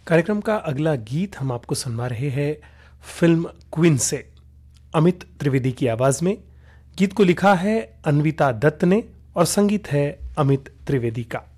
कार्यक्रम का अगला गीत हम आपको सुनवा रहे हैं फिल्म क्वीन से, अमित त्रिवेदी की आवाज में। गीत को लिखा है अन्विता दत्त ने और संगीत है अमित त्रिवेदी का।